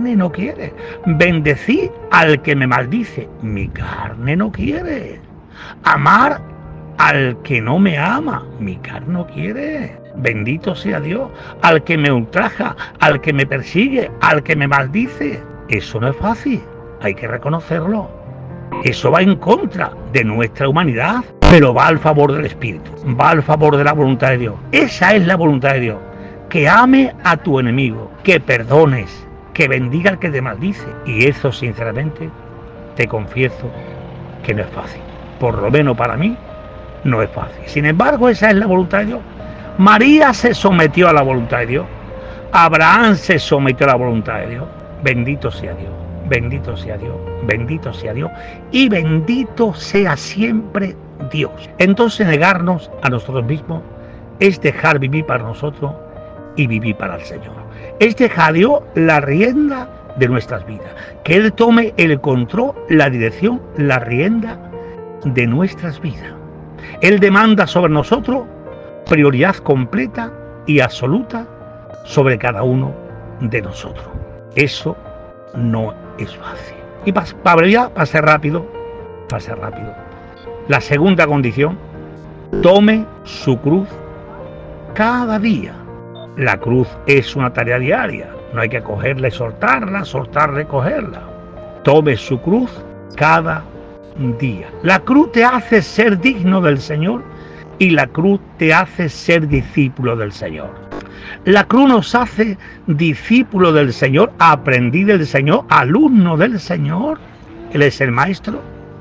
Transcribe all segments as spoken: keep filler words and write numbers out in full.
carne no quiere. Bendecí al que me maldice, mi carne no quiere. Amar al que no me ama, mi carne no quiere. Bendito sea Dios. Al que me ultraja, al que me persigue, al que me maldice. Eso no es fácil, hay que reconocerlo. Eso va en contra de nuestra humanidad, pero va al favor del Espíritu, va al favor de la voluntad de Dios. Esa es la voluntad de Dios, que ame a tu enemigo, que perdones, que bendiga al que te maldice. Y eso, sinceramente, te confieso que no es fácil. Por lo menos para mí, no es fácil. Sin embargo, esa es la voluntad de Dios. María se sometió a la voluntad de Dios. Abraham se sometió a la voluntad de Dios. Bendito sea Dios. Bendito sea Dios, bendito sea Dios y bendito sea siempre Dios. Entonces negarnos a nosotros mismos es dejar vivir para nosotros y vivir para el Señor. Es dejar a Dios la rienda de nuestras vidas, que Él tome el control, la dirección, la rienda de nuestras vidas. Él demanda sobre nosotros prioridad completa y absoluta sobre cada uno de nosotros. Eso no es fácil. Y para pa abreviar, para ser rápido, para ser rápido. La segunda condición, tome su cruz cada día. La cruz es una tarea diaria, no hay que cogerla y soltarla, soltarla y cogerla. Tome su cruz cada día. La cruz te hace ser digno del Señor y la cruz te hace ser discípulo del Señor. La cruz nos hace discípulo del Señor, aprendiz del Señor, alumno del Señor. Él es el Maestro.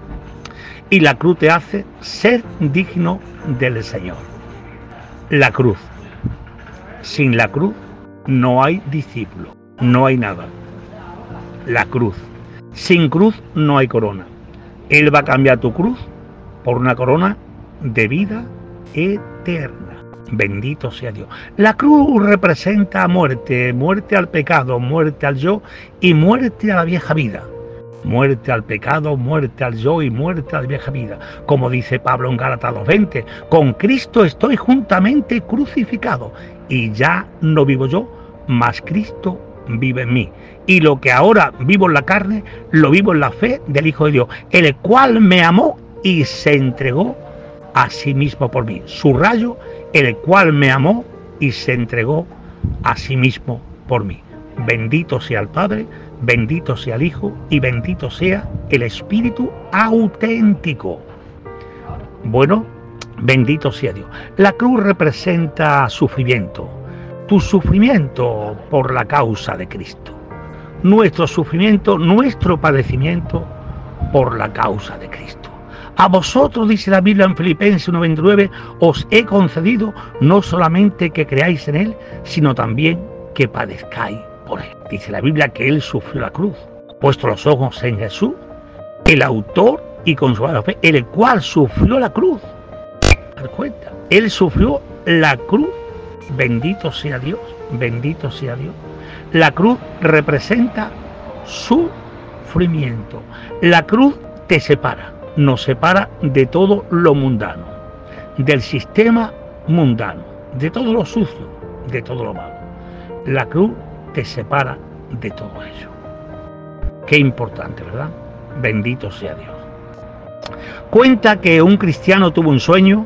Y la cruz te hace ser digno del Señor. La cruz. Sin la cruz no hay discípulo, no hay nada. La cruz. Sin cruz no hay corona. Él va a cambiar tu cruz por una corona de vida eterna. Bendito sea Dios. La cruz representa muerte, muerte al pecado, muerte al yo y muerte a la vieja vida. Muerte al pecado, muerte al yo y muerte a la vieja vida. Como dice Pablo en Gálatas dos veinte, con Cristo estoy juntamente crucificado y ya no vivo yo, mas Cristo vive en mí. Y lo que ahora vivo en la carne, lo vivo en la fe del Hijo de Dios, el cual me amó y se entregó a sí mismo por mí. Subrayo, el cual me amó y se entregó a sí mismo por mí. Bendito sea el Padre, bendito sea el Hijo y bendito sea el Espíritu auténtico. Bueno, bendito sea Dios. La cruz representa sufrimiento. Tu sufrimiento por la causa de Cristo. Nuestro sufrimiento, nuestro padecimiento por la causa de Cristo. A vosotros, dice la Biblia en Filipenses uno veintinueve, os he concedido no solamente que creáis en Él, sino también que padezcáis por Él. Dice la Biblia que Él sufrió la cruz. Puesto los ojos en Jesús, el autor y consumador de la fe, el cual sufrió la cruz. ¿Te das cuenta? Él sufrió la cruz. Bendito sea Dios, bendito sea Dios. La cruz representa sufrimiento. La cruz te separa. Nos separa de todo lo mundano, del sistema mundano, de todo lo sucio, de todo lo malo. La cruz te separa de todo ello. Qué importante, ¿verdad? Bendito sea Dios. Cuenta que un cristiano tuvo un sueño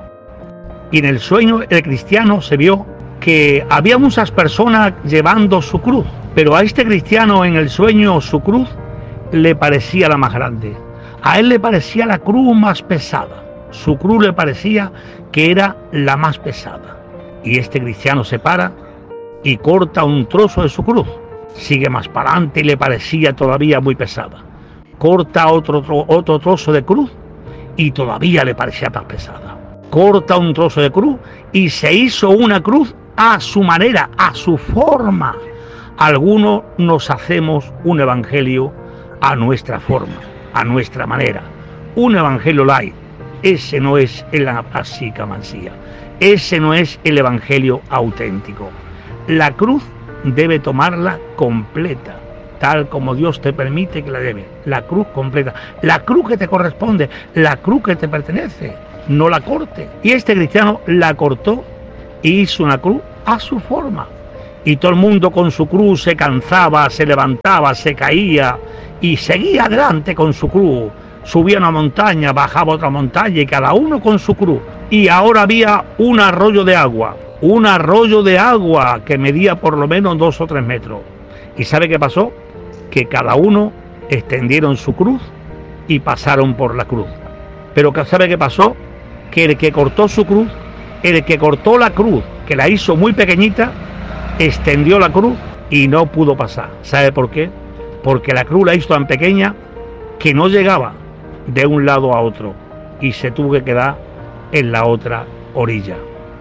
y en el sueño el cristiano se vio que había muchas personas llevando su cruz, pero a este cristiano en el sueño su cruz le parecía la más grande. A él le parecía la cruz más pesada. Su cruz le parecía que era la más pesada. Y este cristiano se para y corta un trozo de su cruz. Sigue más para adelante y le parecía todavía muy pesada. Corta otro, otro trozo de cruz y todavía le parecía más pesada. Corta un trozo de cruz y se hizo una cruz a su manera, a su forma. Algunos nos hacemos un evangelio a nuestra forma, a nuestra manera. Un evangelio light. Ese no es el así-camansía. Ese no es el evangelio auténtico. La cruz debe tomarla completa, tal como Dios te permite que la lleve. La cruz completa. La cruz que te corresponde, la cruz que te pertenece. No la corte. Y este cristiano la cortó y hizo una cruz a su forma. Y todo el mundo con su cruz se cansaba, se levantaba, se caía y seguía adelante con su cruz. Subía una montaña, bajaba otra montaña y cada uno con su cruz. Y ahora había un arroyo de agua, un arroyo de agua que medía por lo menos dos o tres metros. ¿Y sabe qué pasó? Que cada uno extendieron su cruz y pasaron por la cruz. Pero ¿sabe qué pasó? Que el que cortó su cruz, el que cortó la cruz, que la hizo muy pequeñita, extendió la cruz y no pudo pasar. ¿Sabe por qué? Porque la cruz la hizo tan pequeña que no llegaba de un lado a otro y se tuvo que quedar en la otra orilla.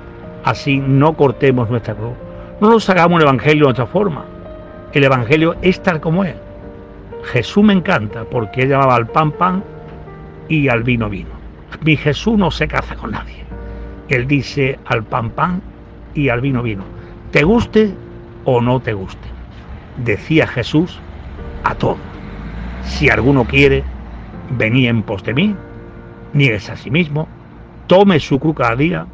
Así no cortemos nuestra cruz. No nos hagamos un evangelio de otra forma. El evangelio es tal como es. Jesús me encanta porque él llamaba al pan pan y al vino vino. Mi Jesús no se casa con nadie. Él dice al pan pan y al vino vino. Te guste o no te guste. Decía Jesús a todo. Si alguno quiere venir en pos de mí, niéguese a sí mismo, tome su cruz cada día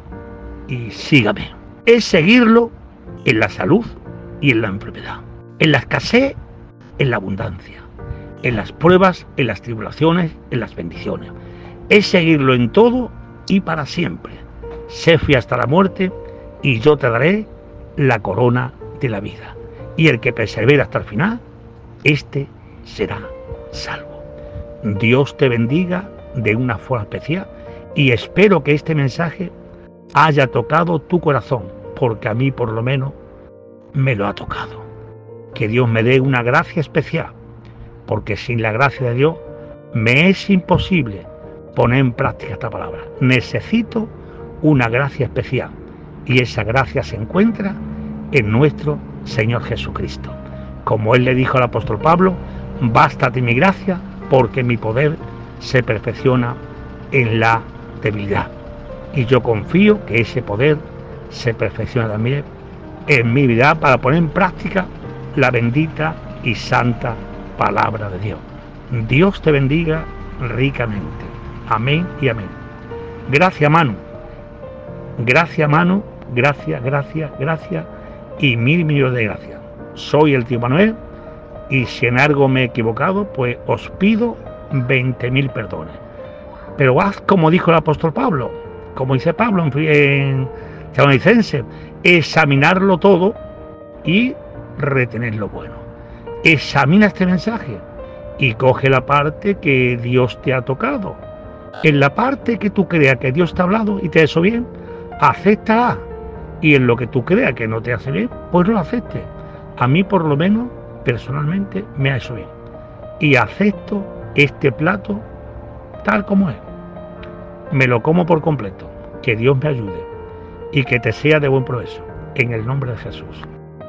y sígame. Es seguirlo en la salud y en la enfermedad, en la escasez, en la abundancia, en las pruebas, en las tribulaciones, en las bendiciones. Es seguirlo en todo y para siempre. Sé fiel hasta la muerte y yo te daré la corona de la vida. Y el que persevera hasta el final, este será salvo. Dios te bendiga de una forma especial y espero que este mensaje haya tocado tu corazón, porque a mí por lo menos me lo ha tocado. Que Dios me dé una gracia especial, porque sin la gracia de Dios me es imposible poner en práctica esta palabra. Necesito una gracia especial y esa gracia se encuentra en nuestro Señor Jesucristo. Como Él le dijo al apóstol Pablo, bástate mi gracia porque mi poder se perfecciona en la debilidad. Y yo confío que ese poder se perfecciona también en mi vida para poner en práctica la bendita y santa palabra de Dios. Dios te bendiga ricamente. Amén y amén. Gracias, Manu. Gracias, Manu. Gracias, gracias, gracias. Y mil millones de gracias. Soy el tío Manuel y si en algo me he equivocado, pues os pido veinte mil perdones. Pero haz como dijo el apóstol Pablo, como dice Pablo en, en Tesalonicenses, examinarlo todo y retener lo bueno. Examina este mensaje y coge la parte que Dios te ha tocado. En la parte que tú creas que Dios te ha hablado y te ha hecho bien, acéptala. Y en lo que tú creas que no te hace bien, pues no lo aceptes. A mí por lo menos, personalmente, me ha hecho bien. Y acepto este plato tal como es. Me lo como por completo. Que Dios me ayude y que te sea de buen provecho. En el nombre de Jesús.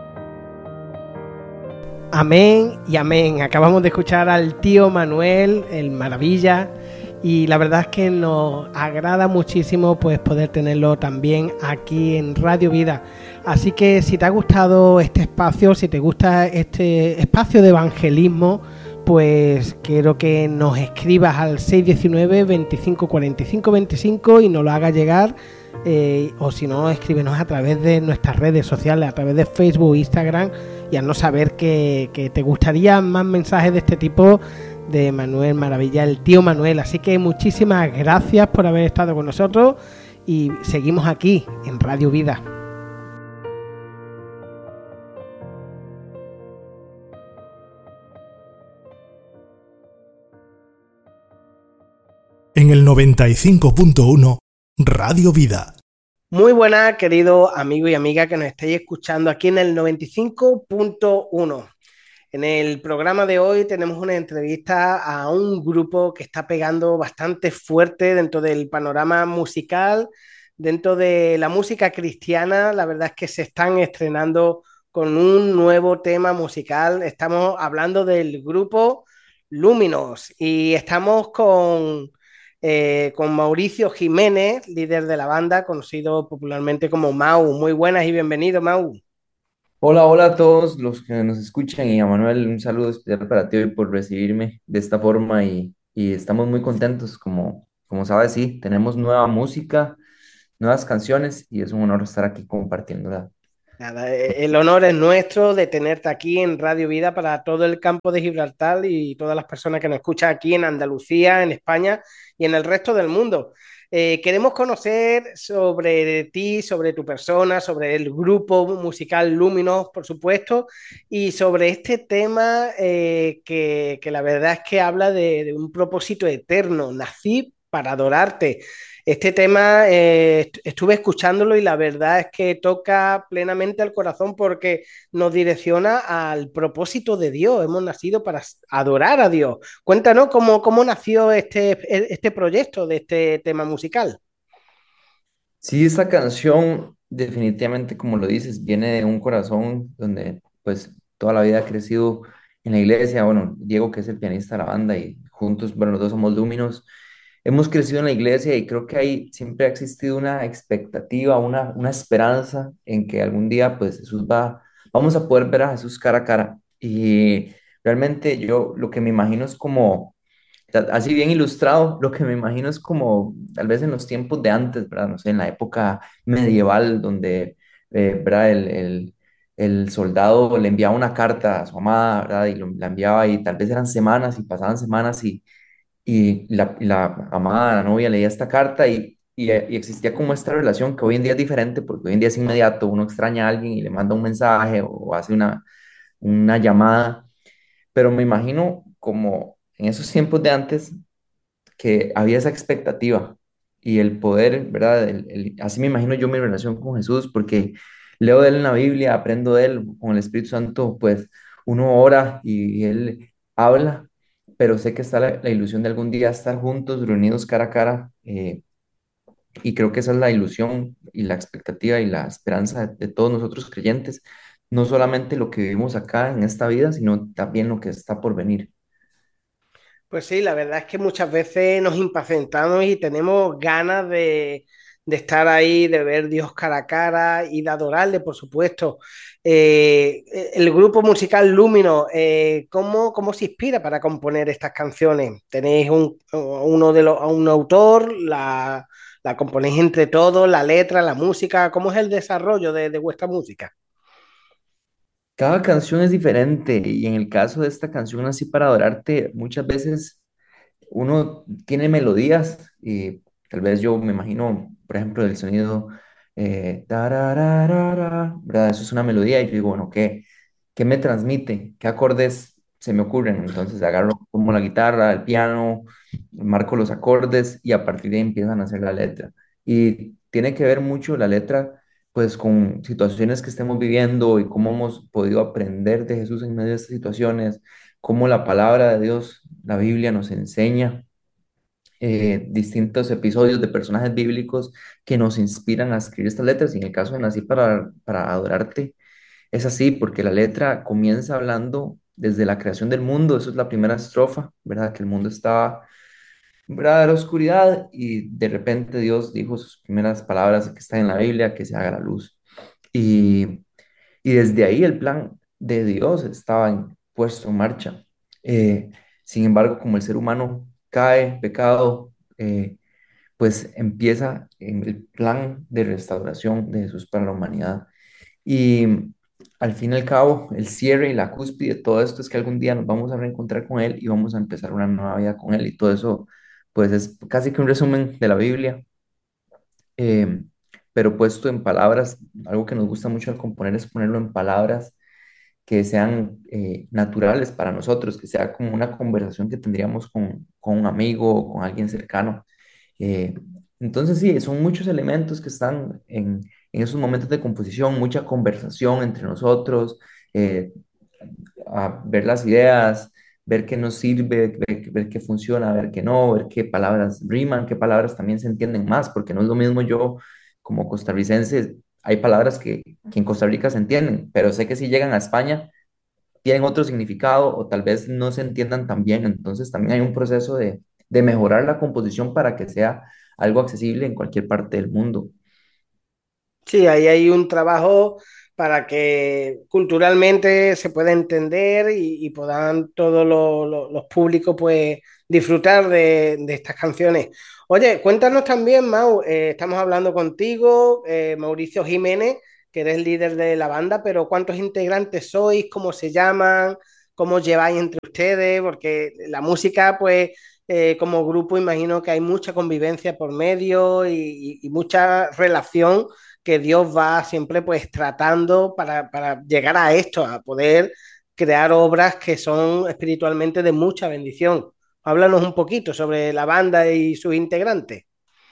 Amén y amén. Acabamos de escuchar al tío Manuel, el maravilla, y la verdad es que nos agrada muchísimo pues poder tenerlo también aquí en Radio Vida. Así que si te ha gustado este espacio, si te gusta este espacio de evangelismo, pues quiero que nos escribas al seis uno nueve, veinticinco cuarenta y cinco veinticinco y nos lo hagas llegar, eh, o si no, escríbenos a través de nuestras redes sociales, a través de Facebook, Instagram, y haznos saber que, que te gustaría más mensajes de este tipo de Manuel Maravilla, el tío Manuel. Así que muchísimas gracias por haber estado con nosotros y seguimos aquí en Radio Vida. En el noventa y cinco punto uno Radio Vida. Muy buenas, queridos amigos y amigas que nos estáis escuchando aquí en el noventa y cinco punto uno. En el programa de hoy tenemos una entrevista a un grupo que está pegando bastante fuerte dentro del panorama musical, dentro de la música cristiana. La verdad es que se están estrenando con un nuevo tema musical. Estamos hablando del grupo Luminos y estamos con, eh, con Mauricio Jiménez, líder de la banda, conocido popularmente como Mau. Muy buenas y bienvenido, Mau. Hola, hola a todos los que nos escuchan y a Manuel, un saludo especial para ti hoy por recibirme de esta forma y, y estamos muy contentos, como, como sabes, sí, tenemos nueva música, nuevas canciones y es un honor estar aquí compartiéndola Nada, eh, el honor es nuestro de tenerte aquí en Radio Vida para todo el campo de Gibraltar y todas las personas que nos escuchan aquí en Andalucía, en España y en el resto del mundo. Eh, queremos conocer sobre ti, sobre tu persona, sobre el grupo musical Luminos, por supuesto, y sobre este tema eh, que, que la verdad es que habla de, de un propósito eterno. Nací para adorarte. Este tema eh, estuve escuchándolo y la verdad es que toca plenamente al corazón porque nos direcciona al propósito de Dios. Hemos nacido para adorar a Dios. Cuéntanos cómo, cómo nació este, este proyecto de este tema musical. Sí, esta canción definitivamente, como lo dices, viene de un corazón donde pues toda la vida he crecido en la iglesia. Bueno, Diego, que es el pianista de la banda, y juntos, bueno, los dos somos Lúminos, hemos crecido en la iglesia y creo que ahí siempre ha existido una expectativa, una, una esperanza en que algún día pues Jesús va, vamos a poder ver a Jesús cara a cara. Y realmente yo lo que me imagino es como ta- así bien ilustrado, lo que me imagino es como tal vez en los tiempos de antes, ¿verdad? No sé, en la época medieval donde, eh, ¿verdad? El, el, el soldado le enviaba una carta a su amada, ¿verdad? Y lo- la enviaba y tal vez eran semanas y pasaban semanas y, y la, y la amada, la novia leía esta carta y, y, y existía como esta relación que hoy en día es diferente porque hoy en día es inmediato, uno extraña a alguien y le manda un mensaje o hace una, una llamada, pero me imagino como en esos tiempos de antes que había esa expectativa y el poder, ¿verdad? El- el- así me imagino yo mi relación con Jesús, porque leo de él en la Biblia, aprendo de él, con el Espíritu Santo, pues uno ora y, él habla, pero sé que está la, la ilusión de algún día estar juntos, reunidos cara a cara, eh, y creo que esa es la ilusión y la expectativa y la esperanza de, de todos nosotros creyentes, no solamente lo que vivimos acá en esta vida, sino también lo que está por venir. Pues sí, la verdad es que muchas veces nos impacientamos y tenemos ganas de, de estar ahí, de ver Dios cara a cara y de adorarle, por supuesto. Eh, el grupo musical Lumino, eh, ¿cómo, cómo se inspira para componer estas canciones? ¿Tenéis un, uno de los, un autor? La, ¿La componéis entre todos? ¿La letra, la música? ¿Cómo es el desarrollo de, de vuestra música? Cada canción es diferente y en el caso de esta canción Así para adorarte, muchas veces uno tiene melodías y tal vez yo me imagino, por ejemplo, el sonido, eh, tarararara, ¿verdad? Eso es una melodía y yo digo, bueno, ¿qué, qué me transmite? ¿Qué acordes se me ocurren? Entonces agarro como la guitarra, el piano, marco los acordes y a partir de ahí empiezan a hacer la letra. Y tiene que ver mucho la letra pues con situaciones que estemos viviendo y cómo hemos podido aprender de Jesús en medio de estas situaciones, cómo la palabra de Dios, la Biblia nos enseña eh, distintos episodios de personajes bíblicos que nos inspiran a escribir estas letras. Y en el caso de Nací para, para adorarte, es así, porque la letra comienza hablando desde la creación del mundo, eso es la primera estrofa, ¿verdad? Que el mundo estaba, ¿verdad? Era oscuridad y de repente Dios dijo sus primeras palabras que están en la Biblia, que se haga la luz. Y, y desde ahí el plan de Dios estaba en- puesto en marcha. Eh, Sin embargo, como el ser humano cae, pecado, eh, pues empieza en el plan de restauración de Jesús para la humanidad. Y al fin y al cabo, el cierre y la cúspide de todo esto es que algún día nos vamos a reencontrar con Él y vamos a empezar una nueva vida con Él. Y todo eso, pues es casi que un resumen de la Biblia, eh, pero puesto en palabras. Algo que nos gusta mucho al componer es ponerlo en palabras que sean eh, naturales para nosotros, que sea como una conversación que tendríamos con, con un amigo o con alguien cercano. Eh, entonces sí, son muchos elementos que están en, en esos momentos de composición, mucha conversación entre nosotros, eh, a ver las ideas, ver qué nos sirve, ver, ver qué funciona, ver qué no, ver qué palabras riman, qué palabras también se entienden más, porque no es lo mismo yo como costarricense, hay palabras que, que en Costa Rica se entienden, pero sé que si llegan a España tienen otro significado o tal vez no se entiendan tan bien, entonces también hay un proceso de, de mejorar la composición para que sea algo accesible en cualquier parte del mundo. Sí, ahí hay un trabajo para que culturalmente se pueda entender y, y puedan todos los, los- los públicos pues disfrutar de, de estas canciones. Oye, cuéntanos también, Mau, eh, estamos hablando contigo, eh, Mauricio Jiménez, que eres líder de la banda, pero ¿cuántos integrantes sois? ¿Cómo se llaman? ¿Cómo os lleváis entre ustedes? Porque la música, pues, eh, como grupo, imagino que hay mucha convivencia por medio y, y- y mucha relación que Dios va siempre, pues, tratando para, para llegar a esto, a poder crear obras que son espiritualmente de mucha bendición. Háblanos un poquito sobre la banda y sus integrantes.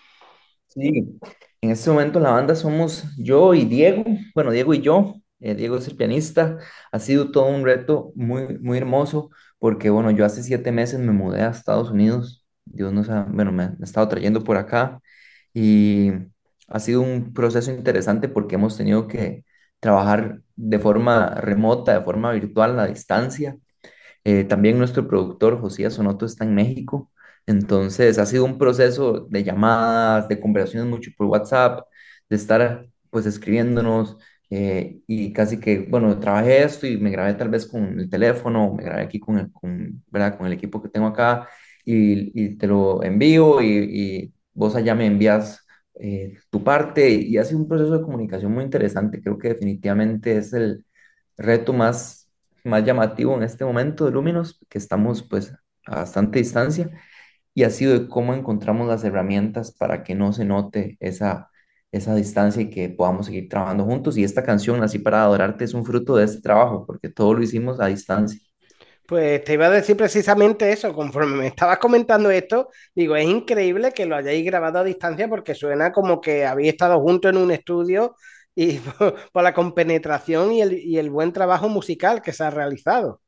Sí, en este momento la banda somos yo y Diego, bueno, Diego y yo, eh, Diego es el pianista, ha sido todo un reto muy, muy hermoso porque, bueno, yo hace siete meses me mudé a Estados Unidos, Dios nos ha, bueno, me ha me ha estado trayendo por acá y ha sido un proceso interesante porque hemos tenido que trabajar de forma remota, de forma virtual, a distancia. Eh, también nuestro productor, Josías Sonoto, está en México. Entonces ha sido un proceso de llamadas, de conversaciones mucho por WhatsApp, de estar pues escribiéndonos eh, y casi que, bueno, trabajé esto y me grabé tal vez con el teléfono, me grabé aquí con el, con, ¿verdad? Con el equipo que tengo acá y, y te lo envío y, y vos allá me envías eh, tu parte y ha sido un proceso de comunicación muy interesante. Creo que definitivamente es el reto más más llamativo en este momento de Luminos, que estamos pues a bastante distancia, y ha sido de cómo encontramos las herramientas para que no se note esa, esa distancia y que podamos seguir trabajando juntos. Y esta canción, Así para Adorarte, es un fruto de este trabajo, porque todo lo hicimos a distancia. Pues te iba a decir precisamente eso, conforme me estabas comentando esto, digo, es increíble que lo hayáis grabado a distancia porque suena como que habéis estado juntos en un estudio y por, por la compenetración y el, y el buen trabajo musical que se ha realizado.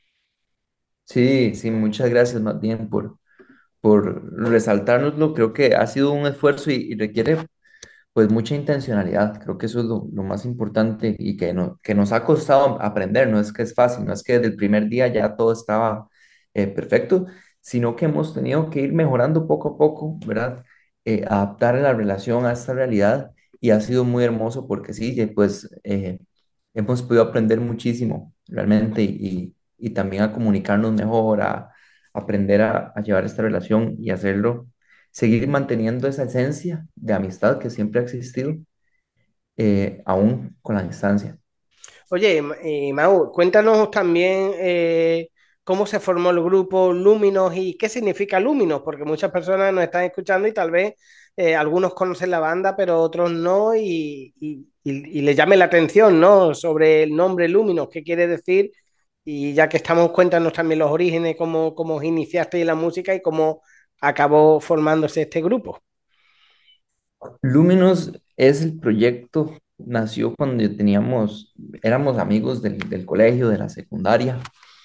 Sí, sí, muchas gracias más bien por, por resaltárnoslo. Creo que ha sido un esfuerzo y, y requiere pues mucha intencionalidad, creo que eso es lo, lo más importante y que, no, que nos ha costado aprender, no es que es fácil, no es que desde el primer día ya todo estaba eh, perfecto, sino que hemos tenido que ir mejorando poco a poco, ¿verdad? Eh, adaptar la relación a esta realidad y ha sido muy hermoso porque sí, que, pues eh, hemos podido aprender muchísimo realmente y, y también a comunicarnos mejor, a aprender a, a llevar esta relación y hacerlo seguir manteniendo esa esencia de amistad que siempre ha existido, eh, aún con la distancia. Oye, Ma- eh, Mau, cuéntanos también eh, cómo se formó el grupo Luminos y qué significa Luminos, porque muchas personas nos están escuchando y tal vez eh, algunos conocen la banda, pero otros no, y, y, y- y les llame la atención, ¿no? Sobre el nombre Luminos, qué quiere decir, y ya que estamos, cuéntanos también los orígenes, cómo, cómo os iniciasteis en la música y cómo acabó formándose este grupo. Luminos es el proyecto, nació cuando teníamos, éramos amigos del, del colegio, de la secundaria,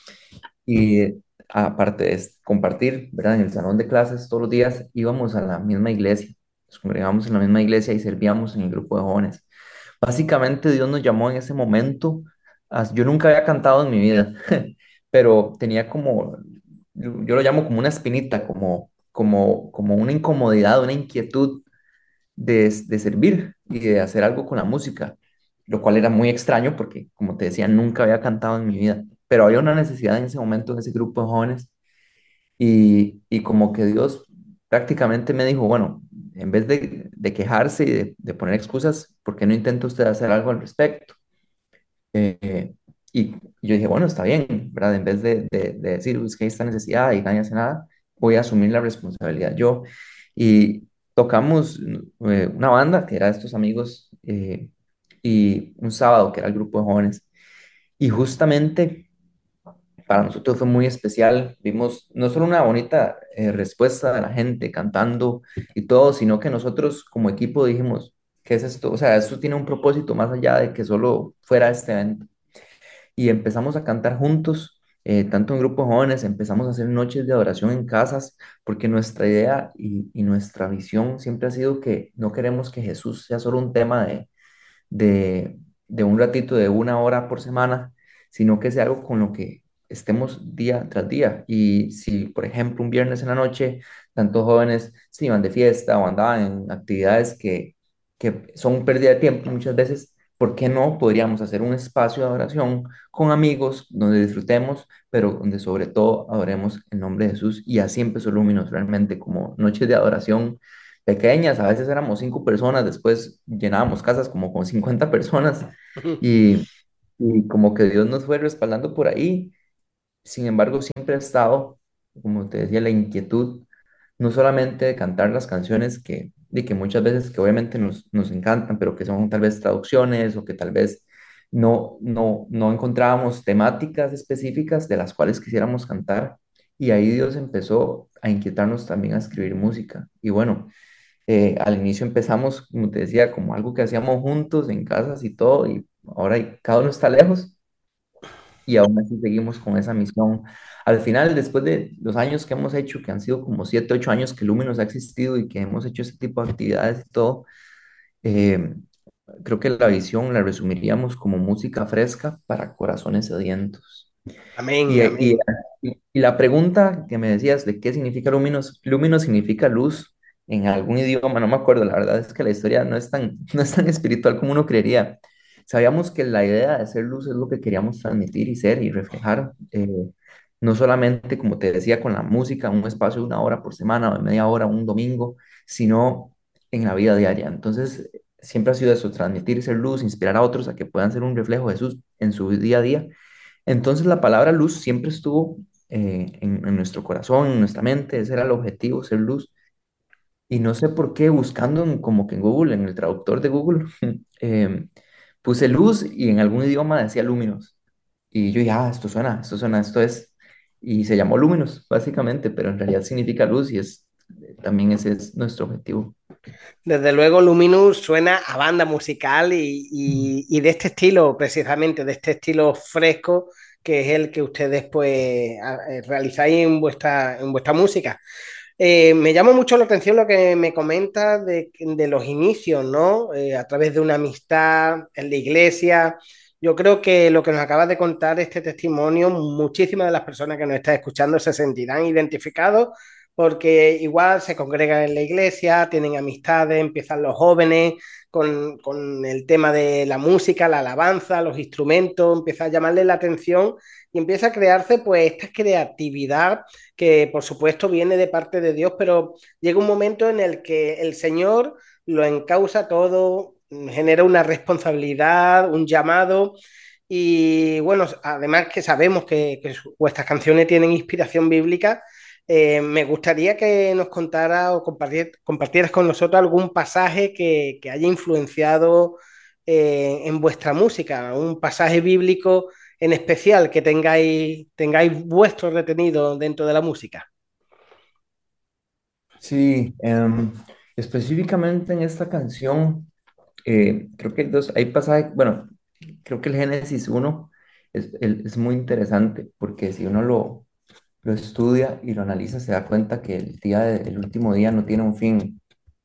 y aparte de compartir, ¿verdad? En el salón de clases todos los días íbamos a la misma iglesia, nos congregábamos en la misma iglesia y servíamos en el grupo de jóvenes. Básicamente Dios nos llamó en ese momento. a- Yo nunca había cantado en mi vida, pero tenía como, yo yo lo llamo como una espinita, como, como, como una incomodidad, una inquietud de, de servir y de hacer algo con la música, lo cual era muy extraño porque, como te decía, nunca había cantado en mi vida, pero había una necesidad en ese momento en ese grupo de jóvenes y, y como que Dios prácticamente me dijo, bueno, en vez de, de quejarse y de, de poner excusas, ¿por qué no intenta usted hacer algo al respecto? Eh, y yo dije, bueno, está bien, ¿verdad? En vez de, de, de decir, "Uy, es que hay esta necesidad y nadie hace nada, voy a asumir la responsabilidad yo". Y tocamos eh, una banda que era de estos amigos eh, y un sábado que era el grupo de jóvenes. Y justamente para nosotros fue muy especial. Vimos no solo una bonita eh, respuesta de la gente cantando y todo, sino que nosotros como equipo dijimos, ¿qué es esto? O sea, esto tiene un propósito más allá de que solo fuera este evento y empezamos a cantar juntos, eh, tanto en grupos jóvenes, empezamos a hacer noches de adoración en casas, porque nuestra idea y, y nuestra visión siempre ha sido que no queremos que Jesús sea solo un tema de, de, de un ratito, de una hora por semana, sino que sea algo con lo que estemos día tras día. Y si, por ejemplo, un viernes en la noche, tantos jóvenes se iban de fiesta o andaban en actividades que, que son pérdida de tiempo muchas veces, ¿por qué no podríamos hacer un espacio de adoración con amigos donde disfrutemos, pero donde sobre todo adoremos el nombre de Jesús? Y así empezó Luminos realmente como noches de adoración pequeñas, a veces éramos cinco personas, después llenábamos casas como con cincuenta personas y, y como que Dios nos fue respaldando por ahí. Sin embargo, siempre ha estado, como te decía, la inquietud, no solamente de cantar las canciones que, de que muchas veces que obviamente nos, nos encantan, pero que son tal vez traducciones o que tal vez no, no, no encontrábamos temáticas específicas de las cuales quisiéramos cantar. Y ahí Dios empezó a inquietarnos también a escribir música. Y bueno, eh, al inicio empezamos, como te decía, como algo que hacíamos juntos en casas y todo, y ahora cada uno está lejos y aún así seguimos con esa misión. Al final, después de los años que hemos hecho, que han sido como siete, ocho años que Luminos ha existido y que hemos hecho ese tipo de actividades y todo, eh, creo que la visión la resumiríamos como música fresca para corazones sedientos. Y, Amén, y, amén. y- y la pregunta que me decías de qué significa luminos, luminos significa luz en algún idioma, no me acuerdo, la verdad es que la historia no es tan, no es tan espiritual como uno creería. Sabíamos que la idea de ser luz es lo que queríamos transmitir y ser y reflejar, eh, no solamente, como te decía, con la música, un espacio de una hora por semana o de media hora, un domingo, sino en la vida diaria. Entonces, siempre ha sido eso, transmitir, ser luz, inspirar a otros a que puedan ser un reflejo de Jesús en su día a día. Entonces la palabra luz siempre estuvo eh, en, en nuestro corazón, en nuestra mente, ese era el objetivo, ser luz. Y no sé por qué, buscando en- como que en Google, en el traductor de Google, eh, puse luz y en algún idioma decía lúminos. Y yo dije, ah, esto suena, esto suena, esto es. Y se llamó lúminos, básicamente, pero en realidad significa luz y es también ese es nuestro objetivo. Desde luego, Luminous suena a banda musical y, y- y de este estilo, precisamente, de este estilo fresco, que es el que ustedes pues a- eh, realizáis en vuestra, en vuestra música. Eh, me llama mucho la atención lo que me comentas de, de los inicios, ¿no? Eh, a través de una amistad en la iglesia. Yo creo que lo que nos acabas de contar, este testimonio, muchísimas de las personas que nos están escuchando se sentirán identificados porque igual se congregan en la iglesia, tienen amistades, empiezan los jóvenes con, con el tema de la música, la alabanza, los instrumentos, empieza a llamarles la atención y empieza a crearse pues esta creatividad que por supuesto viene de parte de Dios, pero llega un momento en el que el Señor lo encausa todo, genera una responsabilidad, un llamado. Y bueno, además que sabemos que, que vuestras canciones tienen inspiración bíblica, eh, me gustaría que nos contara o compartir, compartieras con nosotros algún pasaje que, que haya influenciado eh, en vuestra música, un pasaje bíblico en especial que tengáis, tengáis vuestro retenido dentro de la música. Sí, em, específicamente en esta canción, eh, creo que hay dos, hay pasajes, bueno, creo que el Génesis uno es, el- es muy interesante porque si uno lo, lo estudia y lo analiza se da cuenta que el día de- el último día no tiene un fin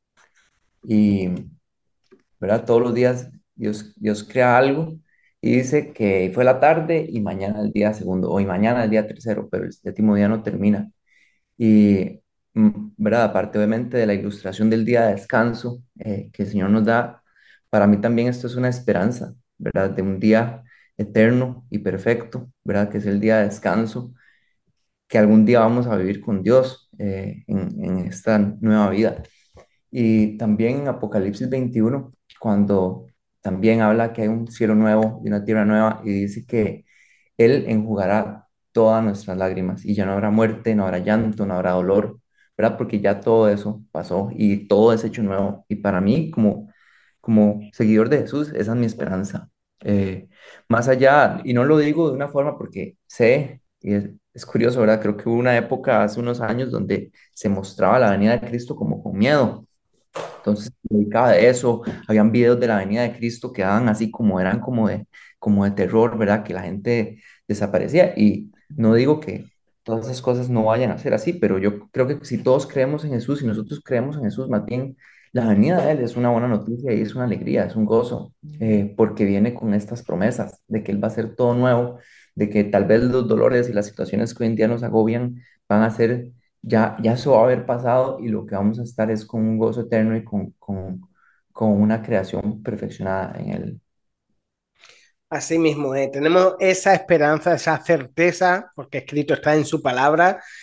y, ¿verdad? Todos los días Dios, Dios crea algo y dice que fue la tarde y mañana el día segundo, o y mañana el día tercero, pero el séptimo día no termina. Y, mm, ¿verdad? Aparte, obviamente, de la ilustración del día de descanso eh, que el Señor nos da, para mí también esto es una esperanza, ¿verdad? De un día eterno y perfecto, ¿verdad? Que es el día de descanso, que algún día vamos a vivir con Dios eh, en, en esta nueva vida. Y también en Apocalipsis veintiuno cuando también habla que hay un cielo nuevo y una tierra nueva, y dice que Él enjugará todas nuestras lágrimas y ya no habrá muerte, no habrá llanto, no habrá dolor, ¿verdad? Porque ya todo eso pasó y todo es hecho nuevo. Y para mí, como, como seguidor de Jesús, esa es mi esperanza. Eh, Más allá, y no lo digo de una forma porque sé, y es, es curioso, ¿verdad? Creo que hubo una época hace unos años donde se mostraba la venida de Cristo como con miedo, entonces, se dedicaba de eso. Habían videos de la venida de Cristo que daban así como eran como de, como de terror, ¿verdad? Que la gente desaparecía. Y no digo que todas esas cosas no vayan a ser así, pero yo creo que si todos creemos en Jesús y nosotros creemos en Jesús, más bien la venida de Él es una buena noticia y es una alegría, es un gozo, eh, porque viene con estas promesas de que Él va a hacer todo nuevo, de que tal vez los dolores y las situaciones que hoy en día nos agobian van a ser ya, ya eso va a haber pasado y lo que vamos a estar es con un gozo eterno y con, con, con una creación perfeccionada en Él. Así mismo, eh, tenemos esa esperanza, esa certeza, porque escrito está en su palabra,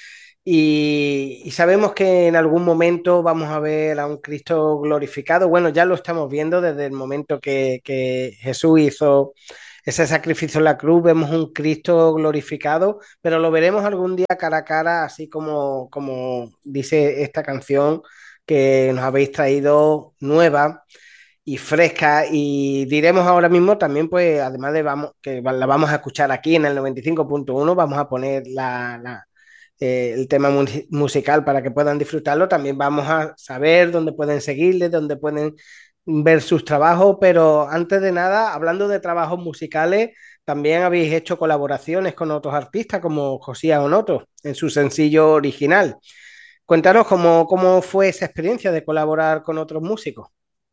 Y, y sabemos que en algún momento vamos a ver a un Cristo glorificado. Bueno, ya lo estamos viendo desde el momento que, que Jesús hizo ese sacrificio en la cruz, vemos un Cristo glorificado, pero lo veremos algún día cara a cara, así como, como dice esta canción que nos habéis traído nueva y fresca. Y diremos ahora mismo también, pues, además de vamos, que la vamos a escuchar aquí en el noventa y cinco punto uno, vamos a poner la, la, eh, el tema mu musical para que puedan disfrutarlo. También vamos a saber dónde pueden seguirle, dónde pueden ver sus trabajos, pero antes de nada, hablando de trabajos musicales, también habéis hecho colaboraciones con otros artistas como Josía Onoto en su sencillo original. Cuéntanos cómo, cómo fue esa experiencia de colaborar con otros músicos.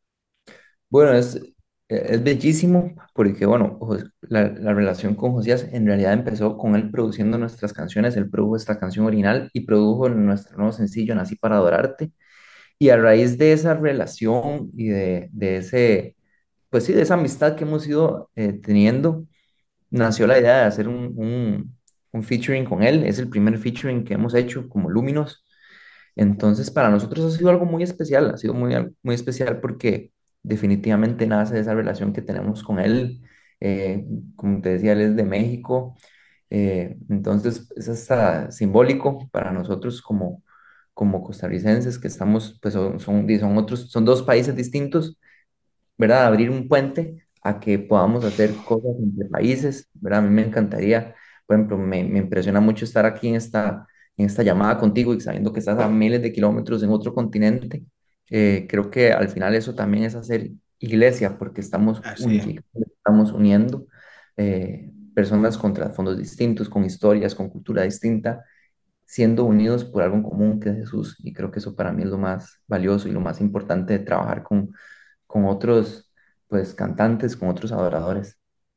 Bueno, es, es bellísimo porque, bueno, Jos- la, la relación con Josías en realidad empezó con él produciendo nuestras canciones. Él produjo esta canción original y produjo nuestro nuevo sencillo, Nací para Adorarte. Y a raíz de esa relación y de, de ese, pues sí, de esa amistad que hemos ido eh, teniendo, nació la idea de hacer un, un, un featuring con él. Es el primer featuring que hemos hecho como Luminos. Entonces, para nosotros ha sido algo muy especial, ha sido muy, al- muy especial porque definitivamente nace de esa relación que tenemos con él. Eh, como te decía, él es de México, eh, entonces es hasta simbólico para nosotros como, como costarricenses que estamos, pues son, son, son otros, son dos países distintos, ¿verdad? Abrir un puente a que podamos hacer cosas entre países, ¿verdad? A mí me encantaría, por ejemplo, me, me impresiona mucho estar aquí en esta, en esta llamada contigo y sabiendo que estás a miles de kilómetros en otro continente. Eh, creo que al final eso también es hacer iglesia, porque estamos Así es. unificando, estamos uniendo eh, personas con trasfondos distintos, con historias, con cultura distinta, siendo unidos por algo en común que es Jesús. Y creo que eso para mí es lo más valioso y lo más importante de trabajar con con otros, pues, cantantes, con otros adoradores.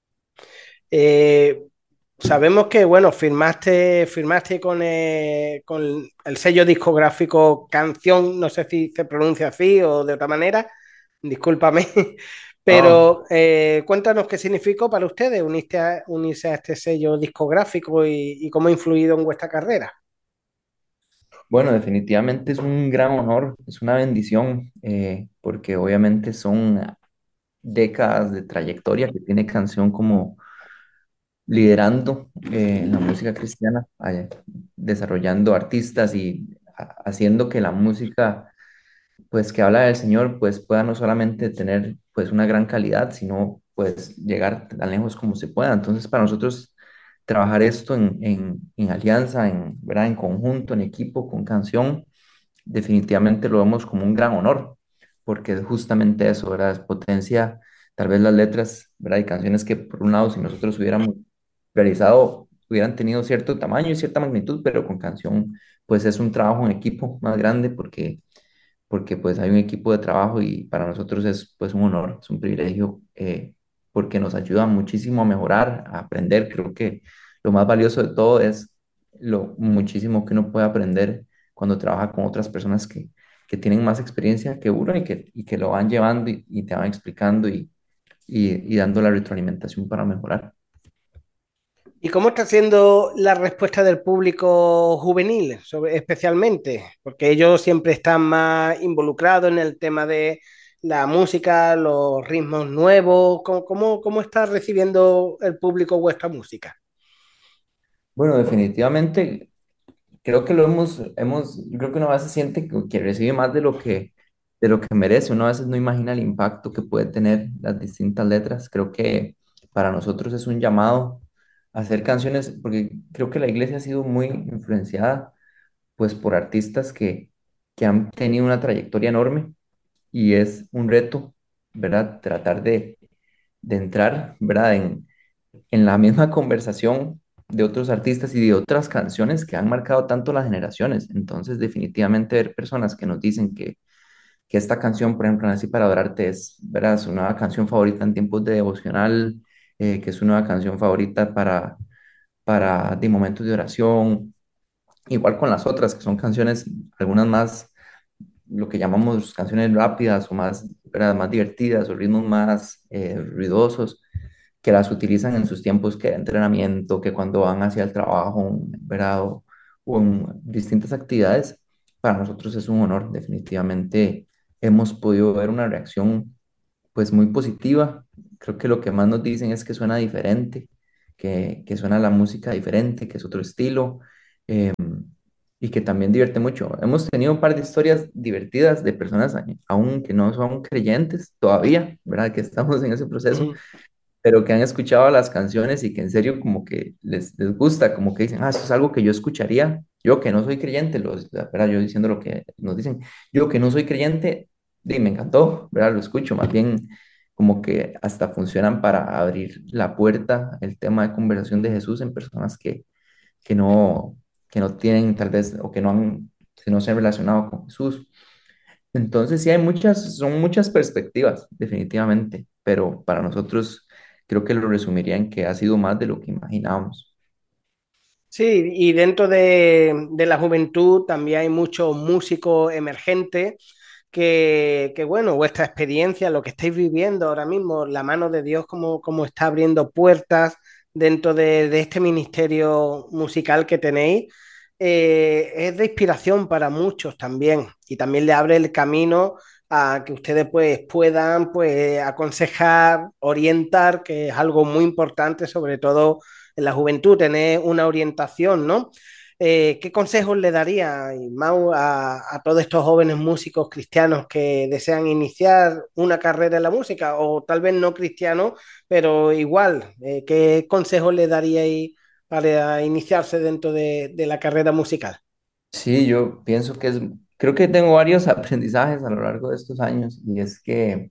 Eh, Sabemos que, bueno, firmaste, firmaste con, eh, con el sello discográfico Canción, no sé si se pronuncia así o de otra manera, discúlpame, Ah, pero eh, cuéntanos qué significó para ustedes unirse a, unirse a este sello discográfico y, y cómo ha influido en vuestra carrera. bueno, definitivamente es un gran honor, es una bendición, eh, porque obviamente son décadas de trayectoria que tiene Canción como liderando eh, la música cristiana, eh, desarrollando artistas y ha- haciendo que la música pues que habla del Señor, pues pueda no solamente tener pues una gran calidad, sino pues llegar tan lejos como se pueda. Entonces, para nosotros trabajar esto en, en, en alianza, en, ¿verdad? En conjunto, en equipo, con canción, definitivamente lo vemos como un gran honor, porque es justamente eso, ¿verdad? Es potencia, tal vez las letras, ¿verdad? Y canciones que por un lado, si nosotros hubiéramos realizado, hubieran tenido cierto tamaño y cierta magnitud, pero con canción, pues es un trabajo en equipo más grande porque porque pues hay un equipo de trabajo y para nosotros es pues un honor, es un privilegio, eh, porque nos ayuda muchísimo a mejorar, a aprender. Creo que lo más valioso de todo es lo muchísimo que uno puede aprender cuando trabaja con otras personas que, que tienen más experiencia que uno y que, y que lo van llevando y, y te van explicando y, y, y dando la retroalimentación para mejorar. ¿Y cómo está siendo la respuesta del público juvenil, sobre- especialmente? Porque ellos siempre están más involucrados en el tema de la música, los ritmos nuevos. ¿Cómo, cómo, cómo está recibiendo el público vuestra música? Bueno, definitivamente creo que lo hemos, hemos, yo creo que uno a veces siente que, que recibe más de lo que, de lo que merece. Uno a veces no imagina el impacto que puede tener las distintas letras. Creo que para nosotros es un llamado a hacer canciones, porque creo que la iglesia ha sido muy influenciada pues por artistas que, que han tenido una trayectoria enorme y es un reto, ¿verdad? Tratar de, de entrar, ¿verdad? En, en la misma conversación de otros artistas y de otras canciones que han marcado tanto las generaciones. Entonces, definitivamente ver personas que nos dicen que, que esta canción, por ejemplo, Nací para Adorarte, es, ¿verdad? Su nueva canción favorita en tiempos de devocional, eh, que es su nueva canción favorita para, para de momentos de oración, igual con las otras, que son canciones, algunas más, lo que llamamos canciones rápidas o más, ¿verdad? Más divertidas o ritmos más eh, ruidosos que las utilizan en sus tiempos que de entrenamiento, que cuando van hacia el trabajo, ¿verdad? O, o en distintas actividades, para nosotros es un honor. Definitivamente hemos podido ver una reacción pues muy positiva. Creo que lo que más nos dicen es que suena diferente, que, que suena la música diferente, que es otro estilo, eh, y que también divierte mucho. Hemos tenido un par de historias divertidas de personas a- aún que no son creyentes todavía, ¿verdad? Que estamos en ese proceso, Ujú. pero que han escuchado las canciones y que en serio como que les, les gusta, como que dicen, ah, eso es algo que yo escucharía, yo que no soy creyente, los, ¿verdad? Yo diciendo lo que nos dicen, yo que no soy creyente, di, me encantó, ¿verdad? Lo escucho, más bien como que hasta funcionan para abrir la puerta, el tema de conversación de Jesús en personas que, que no, que no tienen tal vez, o que no han, que no se han relacionado con Jesús. Entonces, sí hay muchas, son muchas perspectivas, definitivamente, pero para nosotros creo que lo resumiría en que ha sido más de lo que imaginábamos. Sí, y dentro de, de la juventud también hay muchos músicos emergentes que, que, bueno, vuestra experiencia, lo que estáis viviendo ahora mismo, la mano de Dios, como, como está abriendo puertas dentro de, de este ministerio musical que tenéis, eh, es de inspiración para muchos también y también le abre el camino a que ustedes pues puedan pues aconsejar, orientar, que es algo muy importante, sobre todo en la juventud, tener una orientación, ¿no? Eh, ¿qué consejos le daría, Mau, a, a todos estos jóvenes músicos cristianos que desean iniciar una carrera en la música o tal vez no cristianos, pero igual, eh, ¿qué consejos le daríais para iniciarse dentro de, de la carrera musical? Sí, yo pienso que es, creo que tengo varios aprendizajes a lo largo de estos años y es que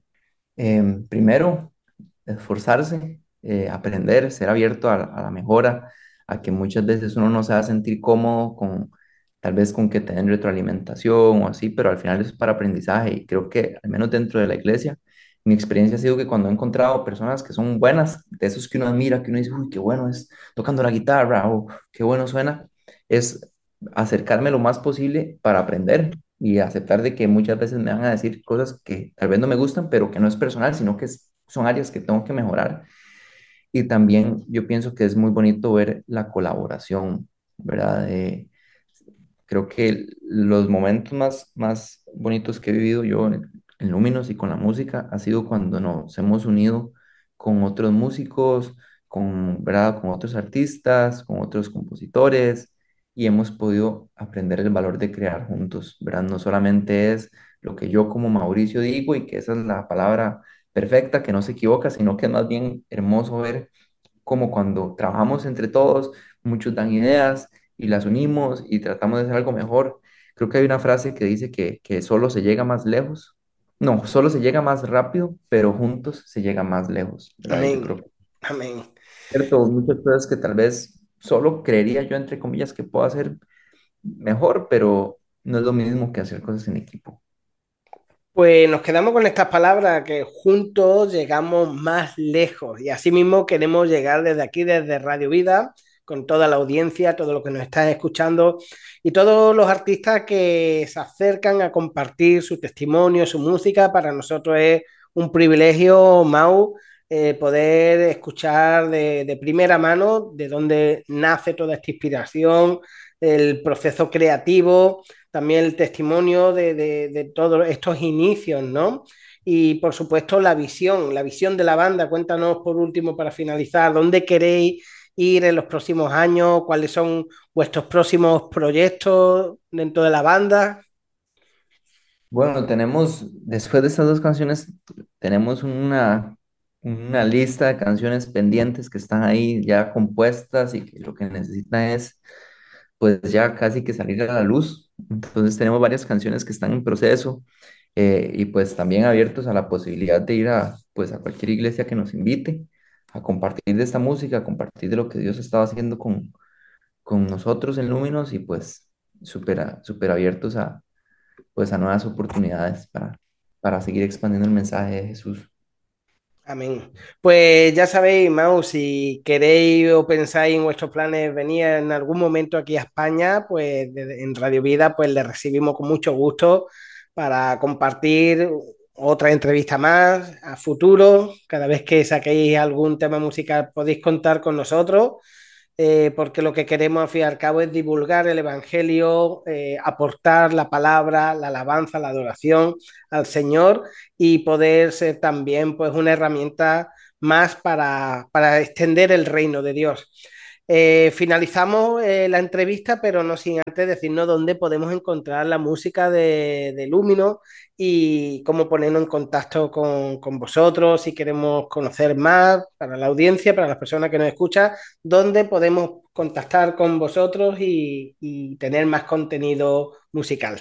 em, primero, esforzarse, eh, aprender, ser abierto a, a la mejora, a que muchas veces uno no se va a sentir cómodo con, tal vez con que te den retroalimentación o así, pero al final es para aprendizaje y creo que al menos dentro de la iglesia, mi experiencia ha sido que cuando he encontrado personas que son buenas, de esos que uno admira, que uno dice, uy, qué bueno es tocando la guitarra o qué bueno suena, es acercarme lo más posible para aprender y aceptar de que muchas veces me van a decir cosas que tal vez no me gustan, pero que no es personal, sino que es- son áreas que tengo que mejorar. Y también yo pienso que es muy bonito ver la colaboración, ¿verdad? Eh, creo que los momentos más, más bonitos que he vivido yo en, en Luminos y con la música ha sido cuando nos hemos unido con otros músicos, con, ¿verdad? Con otros artistas, con otros compositores y hemos podido aprender el valor de crear juntos, ¿verdad? No solamente es lo que yo como Mauricio digo y que esa es la palabra perfecta, que no se equivoca, sino que es más bien hermoso ver como cuando trabajamos entre todos, muchos dan ideas y las unimos y tratamos de hacer algo mejor. Creo que hay una frase que dice que, que solo se llega más lejos. No, solo se llega más rápido, pero juntos se llega más lejos, ¿verdad? Y yo Amén, creo que es amén. cierto, muchas cosas que tal vez solo creería yo, entre comillas, que puedo hacer mejor, pero no es lo mismo que hacer cosas en equipo. Pues nos quedamos con estas palabras, que juntos llegamos más lejos y asimismo queremos llegar desde aquí, desde Radio Vida, con toda la audiencia, todo lo que nos están escuchando y todos los artistas que se acercan a compartir su testimonio, su música. Para nosotros es un privilegio, Mau, eh, poder escuchar de, de primera mano de dónde nace toda esta inspiración, el proceso creativo, también el testimonio de, de, de todos estos inicios, ¿no? Y por supuesto la visión, la visión de la banda. Cuéntanos por último para finalizar, ¿dónde queréis ir en los próximos años? ¿Cuáles son vuestros próximos proyectos dentro de la banda? Bueno, tenemos, después de estas dos canciones, tenemos una, una lista de canciones pendientes que están ahí ya compuestas y que lo que necesitan es, pues ya casi que salir a la luz. Entonces tenemos varias canciones que están en proceso eh, y pues también abiertos a la posibilidad de ir a, pues a cualquier iglesia que nos invite a compartir de esta música, a compartir de lo que Dios estaba haciendo con, con nosotros en Luminos y pues súper súper abiertos a pues a nuevas oportunidades para, para seguir expandiendo el mensaje de Jesús. Amén. Pues ya sabéis, Mau, si queréis o pensáis en vuestros planes venir en algún momento aquí a España, pues de- en Radio Vida, pues le recibimos con mucho gusto para compartir otra entrevista más a futuro. Cada vez que saquéis algún tema musical podéis contar con nosotros. eh, porque lo que queremos al fin y al cabo es divulgar el Evangelio, eh, aportar la palabra, la alabanza, la adoración al Señor y poder ser también pues una herramienta más para, para extender el reino de Dios. Eh, finalizamos eh, la entrevista, pero no sin antes decirnos dónde podemos encontrar la música de, de Lumino y cómo ponernos en contacto con, con vosotros, si queremos conocer más para la audiencia, para las personas que nos escuchan, dónde podemos contactar con vosotros y, y tener más contenido musical.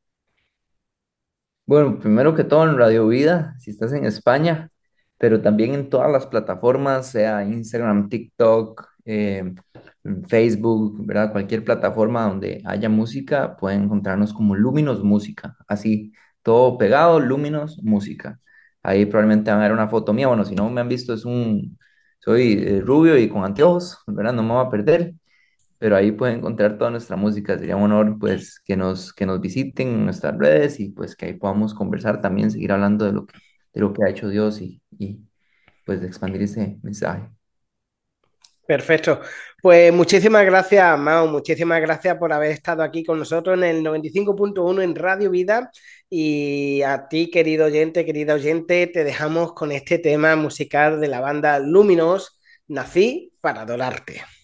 Bueno, primero que todo en Radio Vida, si estás en España, pero también en todas las plataformas, sea Instagram, TikTok, eh, Facebook, ¿verdad? Cualquier plataforma donde haya música, pueden encontrarnos como Luminos Música, así, todo pegado, Luminos Música. Ahí probablemente van a ver una foto mía, bueno, si no me han visto, es un, soy eh, rubio y con anteojos, ¿verdad? No me voy a perder, pero ahí pueden encontrar toda nuestra música. Sería un honor pues que nos, que nos visiten en nuestras redes y pues que ahí podamos conversar también, seguir hablando de lo que, de lo que ha hecho Dios y, y pues de expandir ese mensaje. Perfecto. Pues muchísimas gracias, Mao. Muchísimas gracias por haber estado aquí con nosotros en el noventa y cinco punto uno en Radio Vida. Y a ti, querido oyente, querida oyente, te dejamos con este tema musical de la banda Luminos, Nací para adorarte.